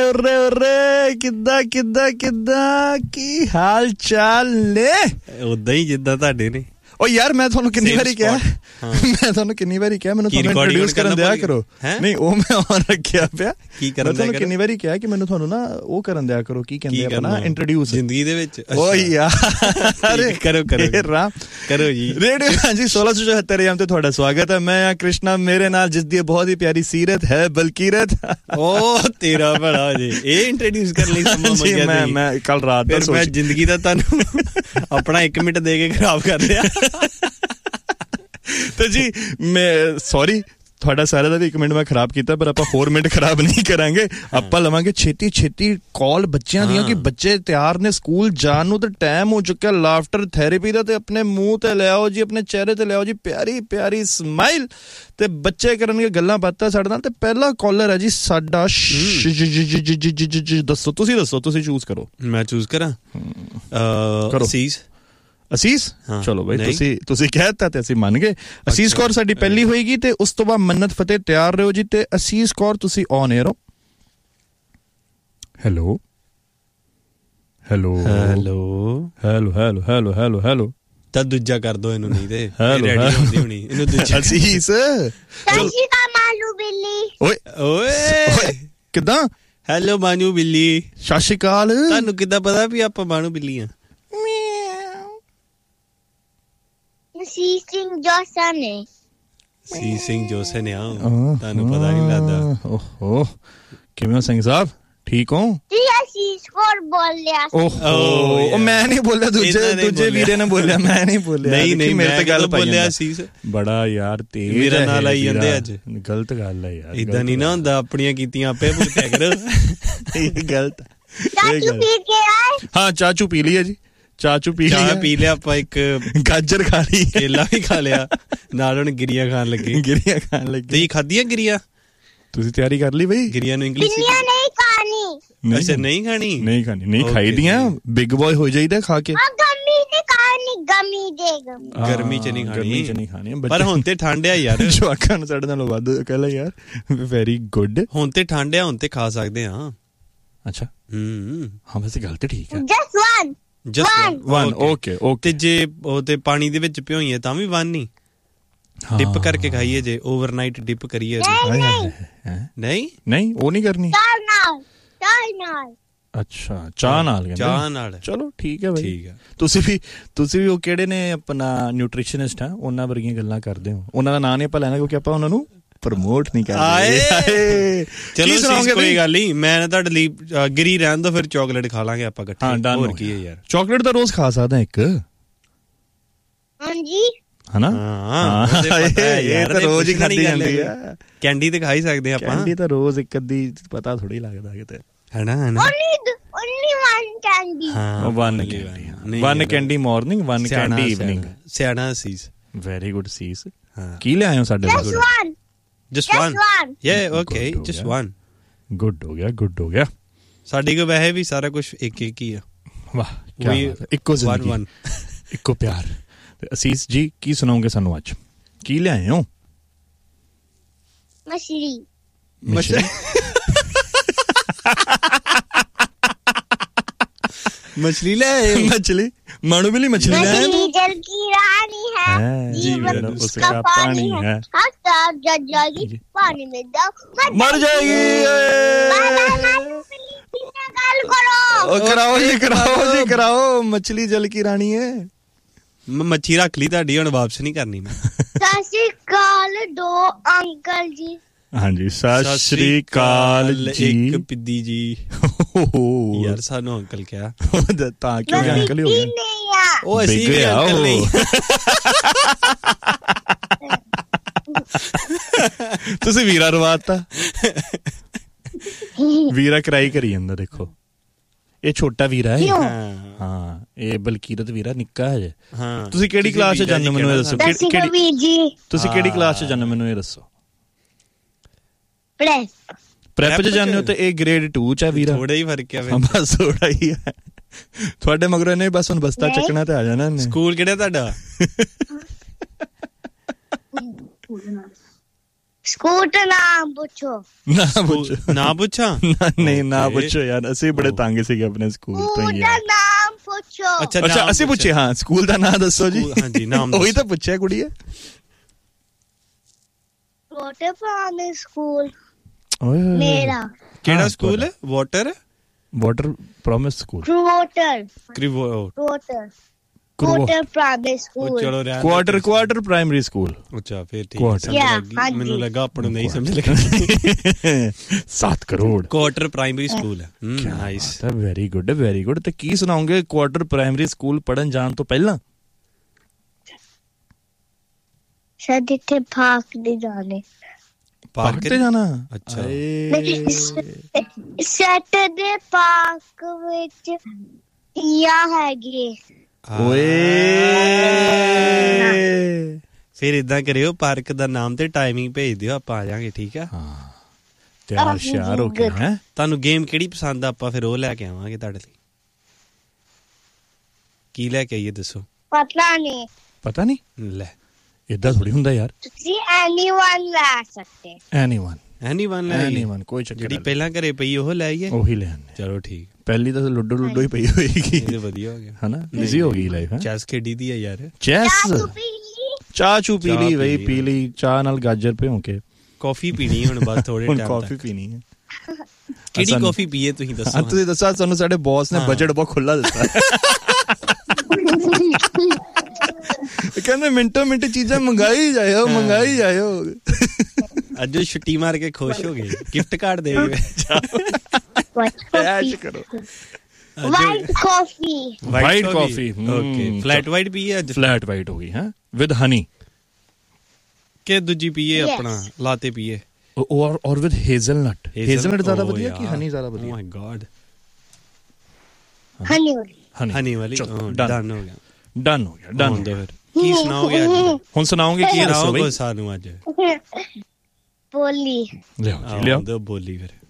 ਉਰੇ ਉਰੇ ਕਿੱਦਾਂ ਕਿੱਦਾਂ ਕਿੱਦਾਂ ਕੀ ਹਾਲ ਚਾਲ ਨੇ? ਉਦਾਂ ਹੀ ਜਿੱਦਾਂ ਤੁਹਾਡੇ ਨੇ। ਓ ਯਾਰ ਮੈਂ ਤੁਹਾਨੂੰ ਕਿੰਨੀ ਵਾਰੀ ਕਿਹਾ ਮੈਨੂੰ ਤੁਹਾਨੂੰ ਇੰਟਰੋਡਿਊਸ ਕਰਨ ਦਿਆ ਕਰੋ। ਨਹੀਂ ਉਹ ਮੈਂ ਔਨ ਰੱਖਿਆ ਪਿਆ। ਕੀ ਕਰਨ ਦਿਆ ਤੁਹਾਨੂੰ ਕਿੰਨੀ ਵਾਰੀ ਕਿਹਾ ਕਿ ਮੈਨੂੰ ਤੁਹਾਨੂੰ ਨਾ ਉਹ ਕਰਨ ਦਿਆ ਕਰੋ, ਕੀ ਕਹਿੰਦੇ ਆਪਣਾ ਇੰਟਰੋਡਿਊਸ ਜ਼ਿੰਦਗੀ ਦੇ ਵਿੱਚ। ਓ ਯਾਰ ਕਰੋ ਕਰੋ ਜੀ। ਰੇਡੀਓ ਹਾਂਜੀ 1674 AM ਤੇ ਤੁਹਾਡਾ ਸਵਾਗਤ ਹੈ। ਮੈਂ ਕ੍ਰਿਸ਼ਨਾ, ਮੇਰੇ ਨਾਲ ਜਿਸ ਦੀ ਬਹੁਤ ਹੀ ਪਿਆਰੀ ਸੀਰਤ ਹੈ ਬਲਕੀਰਤ। ਓ ਤੇਰਾ ਭਲਾ ਜੀ ਇਹ ਇੰਟਰੋਡਿਊਸ ਕਰਨ ਲਈ ਸਮਾਂ ਮੰਗਿਆ ਸੀ। ਮੈਂ ਕੱਲ ਰਾਤ ਦਾ ਮੈਂ ਜ਼ਿੰਦਗੀ ਦਾ ਤੁਹਾਨੂੰ ਆਪਣਾ 1 ਮਿੰਟ ਦੇ ਕੇ ਖਰਾਬ ਕਰ ਲਿਆ। ਤੇ ਜੀ ਮੈਂ ਸੌਰੀ, ਤੁਹਾਡਾ ਸਾਰਿਆਂ ਦਾ ਵੀ 1 ਮਿੰਟ ਮੈਂ ਖਰਾਬ ਕੀਤਾ, ਪਰ ਆਪਾਂ ਹੋਰ ਮਿੰਟ ਖਰਾਬ ਨਹੀਂ ਕਰਾਂਗੇ। ਆਪਾਂ ਲਵਾਂਗੇ ਛੇਤੀ ਛੇਤੀ ਕਾਲ ਬੱਚਿਆਂ ਦੀਆਂ ਕਿ ਬੱਚੇ ਤਿਆਰ ਨੇ ਸਕੂਲ ਜਾਣ ਨੂੰ ਤੇ ਟਾਈਮ ਹੋ ਚੁੱਕਿਆ ਲਾਫਟਰ ਥੈਰੇਪੀ ਦਾ। ਤੇ ਆਪਣੇ ਮੂੰਹ ਤੇ ਲਿਆਓ ਜੀ, ਆਪਣੇ ਚਿਹਰੇ ਤੇ ਲਿਆਓ ਜੀ ਪਿਆਰੀ ਪਿਆਰੀ ਸਮਾਈਲ ਤੇ ਬੱਚੇ ਕਰਨਗੇ ਗੱਲਾਂ ਬਾਤਾਂ ਸਾਡੇ ਨਾਲ। ਤੇ ਪਹਿਲਾ ਕਾਲਰ ਹੈ ਜੀ ਸਾਡਾ। ਦੱਸੋ, ਤੁਸੀਂ ਦੱਸੋ, ਤੁਸੀਂ ਚੂਜ਼ ਕਰੋ। ਮੈਂ ਚੂਜ਼ ਕਰਾਂ? ਅਸੀਸ। ਚਲੋ ਬਈ ਤੁਸੀਂ ਕਹਿ ਦਿੱਤਾ ਤੇ ਅਸੀਂ ਮੰਨ ਗਏ। ਅਸੀਸ ਕੌਰ ਸਾਡੀ ਪਹਿਲੀ ਹੋਏਗੀ ਤੇ ਉਸ ਤੋਂ ਬਾਅਦ ਮੰਨਤ ਫਤਿਹ। ਤਿਆਰ ਰਹੋ ਜੀ। ਤੇ ਅਸੀਸ ਕੌਰ ਤੁਸੀਂ ਔਨ 에ਅਰ ਹੋ। Hello hello hello hello hello hello hello hello. ਤਾਂ ਦੂਜਾ ਕਰ ਦੋ ਇਹਨੂੰ, ਨਹੀਂ ਤੇ ਰੈਡੀ ਹੁੰਦੀ ਹੋਣੀ ਇਹਨੂੰ ਦੂਜਾ। ਅਸੀਸ ਮਾਨੂ ਬਿੱਲੀ। ਓਏ ਓਏ ਕਿੱਦਾਂ? ਹੈਲੋ ਮਾਨੂ ਬਿੱਲੀ। ਸਤਿ ਸ਼੍ਰੀ ਅਕਾਲ। ਤੁਹਾਨੂੰ ਕਿੱਦਾਂ ਪਤਾ ਵੀ ਆਪਾਂ ਮਾਨੂ ਬਿੱਲੀ ਆ? ਸੀ ਸਿੰਘ ਜੋਸਨ ਨੇ। ਸੀ ਸਿੰਘ ਜੋਸਨ ਆ, ਤੁਹਾਨੂੰ ਪਤਾ ਨਹੀਂ ਲੱਗਦਾ। ਓਹੋ ਕਿਵੇਂ ਹੋ ਸਿੰਘ ਸਾਹਿਬ, ਠੀਕ ਹੋ? ਜੀ ਅਸੀਸ ਕੌਰ ਬੋਲਿਆ। ਓਹੋ ਮੈਂ ਨਹੀਂ ਬੋਲਿਆ, ਦੂਜੇ ਵੀਰੇ ਨੇ ਬੋਲਿਆ, ਮੈਂ ਨਹੀਂ ਬੋਲਿਆ। ਨਹੀਂ ਮੇਰੇ ਤੇ ਗੱਲ ਬੋਲਿਆ ਅਸੀਸ। ਬੜਾ ਯਾਰ ਤੇਜ਼ ਮੇਰਾ ਨਾਲ ਆਈ ਜਾਂਦੇ ਅੱਜ। ਗਲਤ ਗੱਲ ਹੈ ਯਾਰ, ਇਦਾਂ ਨਹੀਂ ਨਾ ਹੁੰਦਾ। ਆਪਣੀਆਂ ਕੀਤੀਆਂ ਆਪੇ ਭੁਗਤਿਆ ਕਰੋ। ਇਹ ਗਲਤ। ਚਾਚੂ ਪੀ ਕੇ ਆਏ? ਹਾਂ ਚਾਚੂ ਪੀ ਲਈ ਹੈ ਜੀ, ਚਾਚੂ ਪੀ ਲਿਆ ਆਪਾਂ। ਇੱਕ ਗਾਜਰ ਖਾ ਲਈ, ਕੇਲਾ ਵੀ ਖਾ ਲਿਆ, ਨਾਲ ਹੁਣ ਗਿਰੀਆਂ ਖਾਣ ਲੱਗੇ। ਤੁਸੀਂ ਖਾਧੀਆਂ ਗਿਰੀਆਂ? ਤੁਸੀਂ ਤਿਆਰੀ ਕਰ ਲਈ ਬਈ? ਗਿਰੀਆਂ ਨੂੰ ਇੰਗਲਿਸ਼ ਨਹੀਂ ਖਾਣੀ। ਅੱਛਾ ਨਹੀਂ ਖਾਣੀ? ਨਹੀਂ ਖਾਣੀ, ਨਹੀਂ ਖਾਈ ਦੀਆਂ। ਬਿਗ ਬॉय ਹੋ ਜਾਈਦਾ ਖਾ ਕੇ। ਗਰਮੀ ਚ ਨਹੀਂ ਖਾਣੀ। ਪਰ ਹੁਣ ਤੇ ਠੰਡ ਆ ਯਾਰ। ਜਵਾਕਾਂ ਨੂੰ ਸਾਡੇ ਨਾਲੋਂ ਵੱਧ ਕਹਿ ਯਾਰ। Very good. ਹੁਣ ਤੇ ਠੰਡ ਆ, ਹੁਣ ਤੇ ਖਾ ਸਕਦੇ ਹਾਂ। ਅੱਛਾ ਹਾਂ ਵੈਸੇ ਗੱਲ ਤੇ ਠੀਕ ਹੈ। Just one. Okay. ਤੇ ਜੇ ਉਹ ਤੇ ਪਾਣੀ ਦੇ ਵਿੱਚ ਭਿਓਈਏ ਤਾਂ ਵੀ 1 ਨਹੀਂ। ਡਿਪ ਕਰਕੇ ਖਾਈਏ ਜੇ ਓਵਰਨਾਈਟ ਡਿਪ ਕਰੀਏ। ਨਹੀਂ ਉਹ ਨਹੀਂ ਕਰਨੀ। ਚਾਹ ਨਾਲ। ਅੱਛਾ ਚਾਹ ਨਾਲ। ਚਲੋ ਠੀਕ ਹੈ ਬਈ, ਠੀਕ ਹੈ। ਤੁਸੀਂ ਵੀ ਉਹ ਕਿਹੜੇ ਨੇ ਆਪਣਾ ਨਿਊਟ੍ਰੀਸ਼ਨਿਸਟ ਆ, ਉਹਨਾਂ ਵਰਗੀਆਂ ਗੱਲਾਂ ਕਰਦੇ ਹੋ। ਉਹਨਾਂ ਦਾ ਨਾਂ ਨਹੀਂ ਆਪਾਂ ਲੈਣਾ ਕਿਉਂਕਿ ਆਪਾਂ ਉਹਨਾਂ ਨੂੰ ਪ੍ਰਮੋਟ ਨਹੀਂ ਕਰਦੇ। ਚਲੋ ਸੁਣਾਓਗੇ ਕੋਈ ਗੱਲ ਨਹੀਂ। ਮੈਂ ਨਾ ਤੁਹਾਡੇ ਲਈ ਗਿਰੀ ਰਹਿਣ ਦੋ, ਫਿਰ ਚਾਕਲੇਟ ਖਾ ਲਾਂਗੇ ਆਪਾਂ ਇਕੱਠੇ। ਹੋਰ ਕੀ ਹੈ ਯਾਰ, ਚਾਕਲੇਟ ਤਾਂ ਰੋਜ਼ ਖਾ ਸਕਦਾ ਇੱਕ। ਹਾਂਜੀ ਹਨਾ? ਇਹ ਤਾਂ ਰੋਜ਼ ਹੀ ਖਾਦੀ ਜਾਂਦੀ ਆ। ਕੈਂਡੀ ਤੇ ਖਾ ਹੀ ਸਕਦੇ ਆਪਾਂ। ਕੈਂਡੀ ਤਾਂ ਰੋਜ਼ ਇੱਕ ਅੱਧੀ ਪਤਾ ਥੋੜੀ ਲੱਗਦਾ ਕਿਤੇ, ਹਨਾ? only one candy। ਹਾਂ one candy morning, one candy evening। ਸਿਆਣਾ ਸੀਸ। ਵੈਰੀ ਗੁੱਡ ਸੀਸ। ਕੀ ਲਿਆਏ ਹੋ ਸਾਡੇ ਲਈ? Just one. Yeah, okay, just one. Good ਹੋ ਗਿਆ। ਸਾਡੀ ਕੋ ਵੈਸੇ ਵੀ ਸਾਰਾ ਕੁਝ ਇੱਕ ਹੀ ਆ। ਵਾਹ ਕੀ ਬਾਤ ਹੈ। ਇੱਕੋ ਜ਼ਿੰਦਗੀ, ਇੱਕੋ ਪਿਆਰ। ਤੇ ਅਸੀਸ ਜੀ ਕੀ ਸੁਣਾਓਗੇ ਸਾਨੂੰ ਅੱਜ? ਕੀ ਲਿਆਏ ਹੋ? ਮਛਲੀ। मछली ले मछली मानो बिल्ली मछली मछली जल की रानी है, जीवन उसका पानी है, हर जल जाएगी पानी में जाओ मर जाएगी। कराओ मछली जल की रानी है। मच्छी रख ली ताड़ी हुण वापस नहीं करनी मैं। सत श्री अकाल दो अंकल जी। हाँ जी सत श्री अकाल जी। एक पिद्दी जी यार सानू अंकल क्या तां क्यों अंकल ही हो गया? ओ ऐसी भी अंकल नहीं। ਤੁਸੀਂ ਵੀਰਾ ਰਵਾਤਾ। ਵੀਰਾ ਕਰਾਈ ਕਰੀ ਜਾਂਦਾ। ਦੇਖੋ ਇਹ ਛੋਟਾ ਵੀਰਾ ਹੈ। ਹਾਂ ਇਹ ਬਲਕੀਰਤ ਵੀਰਾ ਨਿੱਕਾ ਹੈ। ਤੁਸੀਂ ਕਿਹੜੀ ਕਲਾਸ ਚ ਜਾਂਦੇ ਮੈਨੂੰ ਇਹ ਦੱਸੋ? ਤੁਸੀਂ ਕਿਹੜੀ ਕਲਾਸ ਚ ਜਾਂਦੇ ਮੈਨੂੰ ਇਹ ਦੱਸੋ? ਪ੍ਰੈਪ ਚ ਜਾਂਦੇ ਹੋ ਤੇ ਇਹ ਗ੍ਰੇਡ 2 ਚ ਆ ਵੀਰਾ। ਥੋੜਾ ਹੀ ਫਰਕ ਹੈ ਬਸ ਥੋੜਾ ਹੀ ਹੈ। ਤੁਹਾਡੇ ਮਗਰੋਂ ਇਹਨੇ ਬਸ ਹੁਣ ਬਸਤਾ ਚੱਕਣਾ ਤੇ ਆ ਜਾਣਾ। ਸਕੂਲ ਕਿਹੜਾ ਤੁਹਾਡਾ? ਸਕੂਲ ਦਾ ਨਾਮ ਪੁੱਛੋ। ਨਾ ਪੁੱਛੋ, ਨਾ ਪੁੱਛਾਂ? ਨਹੀਂ ਨਾ ਪੁੱਛੋ ਯਾਰ, ਅਸੀਂ ਬੜੇ ਤੰਗ ਸੀਗੇ ਆਪਣੇ ਸਕੂਲ ਤੋਂ ਸਕੂਲ ਹੀ। ਦਾ ਨਾਮ ਪੁੱਛੋ। ਅੱਛਾ ਅਸੀਂ ਪੁੱਛੇ, ਹਾਂ ਸਕੂਲ ਦਾ ਨਾਮ ਦੱਸੋ ਜੀ। ਹਾਂਜੀ ਨਾਮ ਉਹੀ ਤਾਂ ਪੁੱਛਿਆ ਕੁੜੀਏ। ਵਾਟਰ ਪ੍ਰਾਇਮਰੀ ਸਕੂਲ ਓਏ ਮੇਰਾ। ਕਿਹੜਾ ਸਕੂਲ ਹੈ? Water promise school. Water primary school. ਚਲੋ ਕੁਆਟਰ ਪ੍ਰਾਇਮਰੀ ਸਕੂਲ। ਅੱਛਾ ਫਿਰ ਠੀਕ ਹੈ, ਮੈਨੂੰ ਲੱਗਾ ਆਪਾਂ ਨੂੰ ਨਹੀਂ ਸਮਝ ਲੱਗਾ। 7 ਕਰੋੜ ਕੁਆਟਰ ਪ੍ਰਾਇਮਰੀ ਸਕੂਲ ਹੈ। Nice, very good very good. ਤੇ ਕੀ ਸੁਣਾਓਗੇ ਕੁਆਟਰ ਪ੍ਰਾਇਮਰੀ ਸਕੂਲ ਪੜਨ ਜਾਣ ਤੋਂ ਪਹਿਲਾਂ? ਸ਼ਾਇਦ ਇੱਥੇ ਪਾਰਕ ਦੇ ਜਾਣੇ। ਪਾਰਕ ਤੇ ਜਾਣਾ? ਅੱਛਾ ਸੈਟਰਡੇ ਪਾਰਕ ਵਿੱਚ ਹੈਗੇ। ਓਏ ਫਿਰ ਇਦਾਂ ਕਰਿਓ, ਪਾਰਕ ਦਾ ਨਾਮ ਤੇ ਟਾਈਮਿੰਗ ਭੇਜ ਦਿਓ, ਆਪਾਂ ਆ ਜਾਾਂਗੇ। ਠੀਕ ਆ? ਹਾਂ ਤਿਆਰ ਸ਼ਿਆਰ ਹੋ ਕੇ। ਹੈ ਤੁਹਾਨੂੰ ਗੇਮ ਕਿਹੜੀ ਪਸੰਦ ਆ, ਆਪਾਂ ਫਿਰ ਉਹ ਲੈ ਕੇ ਆਵਾਂਗੇ ਤੁਹਾਡੇ ਲਈ। ਕੀ ਲੈ ਕੇ ਆਈਏ ਦੱਸੋ? ਪਤਾ ਨਹੀਂ ਲੈ ਏਦਾਂ ਥੋੜੀ ਹੁੰਦਾ ਯਾਰ। ਤੁਸੀਂ ਐਨੀਵਨ ਲੈ ਸਕਦੇ। ਐਨੀਵਨ ਕੋਈ ਚੱਕਰ ਜਿਹੜੀ ਪਹਿਲਾਂ ਘਰੇ ਪਈ ਉਹ ਲੈ ਆਈਏ। ਉਹੀ ਲੈ ਆਨੇ। ਚਲੋ ਠੀਕ। ਪਹਿਲੀ ਤਾਂ ਲੁੱਡੋ ਹੀ ਪਈ ਹੋਏਗੀ। ਇਹ ਵਧੀਆ ਹੋ ਗਿਆ ਹਨਾ, ਈਜ਼ੀ ਹੋ ਗਈ ਲਾਈਫ। ਚੈਸ ਖੇਡੀ ਦੀ ਆ ਯਾਰ। ਚਾਹ ਚੂ ਪੀ ਲਈ ਬਈ, ਪੀ ਲਈ ਚਾਹ ਨਾਲ ਗਾਜਰ ਭਿਉਂ ਕੇ। ਕਾਫੀ ਪੀਣੀ ਹੁਣ ਬਸ ਥੋੜੇ ਟਾਈਮ ਤੱਕ। ਕਾਫੀ ਪੀਣੀ ਹੈ। ਕਿਹੜੀ ਕਾਫੀ ਪੀਏ ਤੁਸੀਂ ਦੱਸੋ? ਤੁਸੀਂ ਦੱਸੋ, ਸਾਨੂੰ ਸਾਡੇ ਬੌਸ ਨੇ ਬਜਟ ਬਹੁਤ ਖੁੱਲਾ ਦਿੱਤਾ। ਕਹਿੰਦੇ ਮਿੰਟੋ ਮਿੰਟ ਚੀਜ਼ਾਂ ਮੰਗਾਈ ਜਾਇਓ। ਅੱਜ ਛੁੱਟੀ ਮਾਰ ਕੇ ਖੁਸ਼ ਹੋ ਗਏ, ਗਿਫਟ ਕਾਰਡ ਦੇ ਗਏ। ਐਸ਼ ਕਰੋ। ਵਾਈਟ ਕਾਫੀ ਓਕੇ, ਫਲੈਟ ਵਾਈਟ ਪੀਏ ਅੱਜ? ਫਲੈਟ ਵਾਈਟ ਹੋ ਗਈ ਹੈ ਵਿਦ ਹਨੀ। ਕਿ ਦੂਜੀ ਪੀਏ ਆਪਣਾ ਲਾਤੇ ਪੀਏ? ਔਰ ਵਿਦ ਹੇਜ਼ਲਨਟ ਜ਼ਿਆਦਾ ਵਧੀਆ ਕਿ ਹਨੀ ਜ਼ਿਆਦਾ ਵਧੀਆ? ਓ ਮਾਈ ਗॉड, ਹਨੀ ਵਾਲੀ ਡਨ ਹੋ ਗਿਆ। ਡਨ ਹੋ ਗਿਆ। ਫਿਰ ਕੀ ਸੁਣਾਓਗੇ ਅੱਜ? ਹੁਣ ਸੁਣਾਓਗੇ ਕੀ ਦੱਸੋ ਬਈ ਸਾਨੂੰ ਅੱਜ? ਬੋਲੀ ਲਿਆਓ ਬੋਲੀ ਫਿਰ।